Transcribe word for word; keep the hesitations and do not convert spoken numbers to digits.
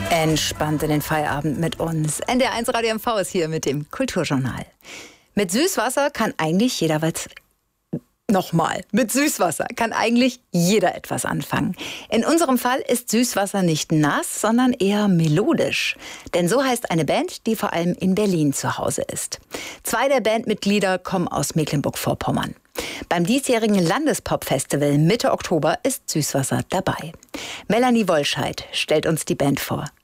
Entspannt in den Feierabend mit uns. N D R eins Radio M V ist hier mit dem Kulturjournal. Mit Süßwasser kann eigentlich jeder was... Nochmal, mit Süßwasser kann eigentlich jeder etwas anfangen. In unserem Fall ist Süßwasser nicht nass, sondern eher melodisch. Denn so heißt eine Band, die vor allem in Berlin zu Hause ist. Zwei der Bandmitglieder kommen aus Mecklenburg-Vorpommern. Beim diesjährigen Landespop-Festival Mitte Oktober ist Süßwasser dabei. Melanie Wollscheid stellt uns die Band vor.